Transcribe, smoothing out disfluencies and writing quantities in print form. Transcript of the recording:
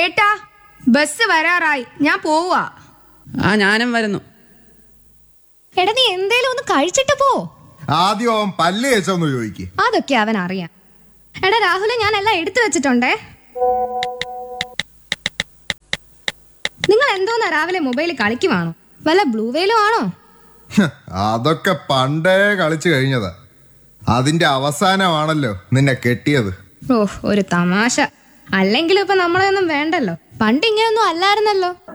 ഏട്ടാ, ബസ് വരാറായി, ഞാൻ പോവാ. ഞാനും വരുന്നു. എടാ, നീ എന്തേലും ഒന്ന് കഴിച്ചിട്ട് പോ. ആദ്യം അവൻ പല്ല് കഴിച്ചോന്ന് ചോദിക്ക്. അതൊക്കെ അവൻ അറിയാം. എടാ രാഹുല, ഞാൻ എല്ലാം എടുത്തു വെച്ചിട്ടുണ്ടേ. നിങ്ങൾ എന്തോന്നാ രാവിലെ മൊബൈലിൽ കളിക്കുവാണോ? വല്ല ബ്ലൂ വെയിലും ആണോ? അതൊക്കെ പണ്ടേ കളിച്ചു കഴിഞ്ഞതാ. അതിന്റെ അവസാനമാണല്ലോ നിന്നെ കെട്ടിയത്. ഓ, ഒരു തമാശ. അല്ലെങ്കിലും ഇപ്പൊ നമ്മളെ ഒന്നും വേണ്ടല്ലോ. പണ്ട് ഇങ്ങനെയൊന്നും അല്ലായിരുന്നല്ലോ.